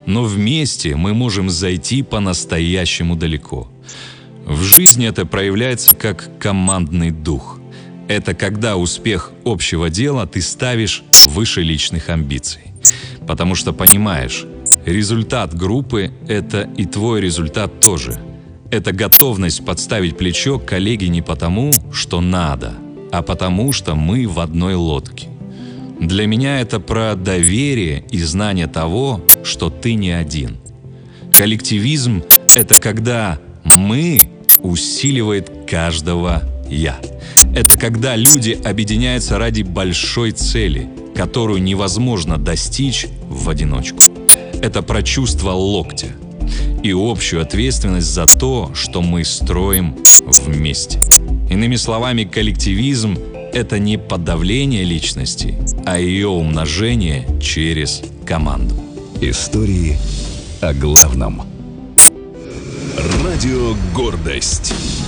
но вместе мы можем зайти по-настоящему далеко. В жизни это проявляется как командный дух. Это когда успех общего дела ты ставишь выше личных амбиций. Потому что понимаешь, результат группы – это и твой результат тоже. Это готовность подставить плечо коллеге не потому, что надо, а потому, что мы в одной лодке. Для меня это про доверие и знание того, что ты не один. Коллективизм – это когда «мы» усиливает каждого «я». Это когда люди объединяются ради большой цели, которую невозможно достичь в одиночку. Это про чувство локтя и общую ответственность за то, что мы строим вместе. Иными словами, коллективизм – это не подавление личности, а ее умножение через команду. Истории о главном. Радио «Гордость».